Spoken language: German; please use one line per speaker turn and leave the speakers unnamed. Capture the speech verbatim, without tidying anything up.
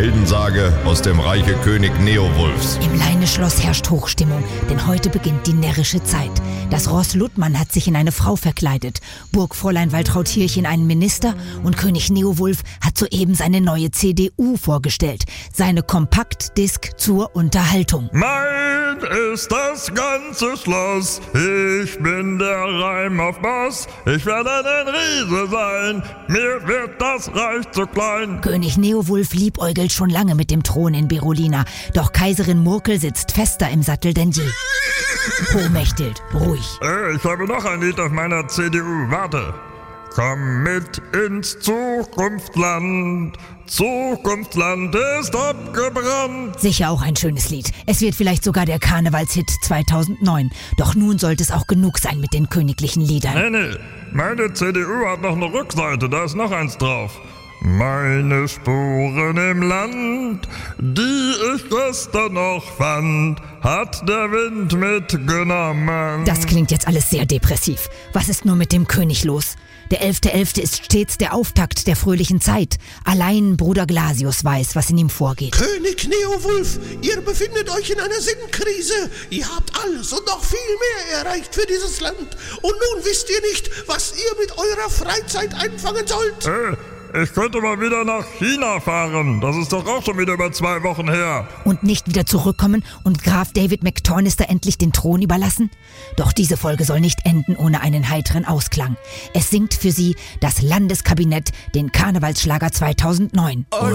Heldensage aus dem Reiche König Neowulfs.
Im Leineschloss herrscht Hochstimmung, denn heute beginnt die närrische Zeit. Das Ross Luttmann hat sich in eine Frau verkleidet, Burgfräulein Waltraud-Hirch in einen Minister und König Neowulf hat soeben seine neue C D U vorgestellt. Seine Kompaktdisk zur Unterhaltung.
Mein ist das ganze Schloss, ich bin der Reim auf Boss, ich werde ein Riese sein, mir wird das Reich zu klein.
König Neowulf liebäugelt schon lange mit dem Thron in Berolina, doch Kaiserin Murkel sitzt fester im Sattel denn je. Hochmächtelt, ruhig.
Äh, ich habe noch ein Lied auf meiner C D U, warte. Komm mit ins Zukunftsland, Zukunftsland ist abgebrannt.
Sicher auch ein schönes Lied. Es wird vielleicht sogar der Karnevalshit zweitausendneun. Doch nun sollte es auch genug sein mit den königlichen Liedern.
Nee, nee, meine C D U hat noch eine Rückseite, da ist noch eins drauf. Meine Spuren im Land, die ich gestern noch fand, hat der Wind mitgenommen.
Das klingt jetzt alles sehr depressiv. Was ist nur mit dem König los? Der elfte elfte ist stets der Auftakt der fröhlichen Zeit. Allein Bruder Glasius weiß, was in ihm vorgeht.
König Neowulf, ihr befindet euch in einer Sinnkrise. Ihr habt alles und noch viel mehr erreicht für dieses Land. Und nun wisst ihr nicht, was ihr mit eurer Freizeit einfangen sollt.
Äh. Ich könnte mal wieder nach China fahren. Das ist doch auch schon wieder über zwei Wochen her.
Und nicht wieder zurückkommen und Graf David McTornister endlich den Thron überlassen? Doch diese Folge soll nicht enden ohne einen heiteren Ausklang. Es singt für Sie das Landeskabinett den Karnevalsschlager zweitausendneun.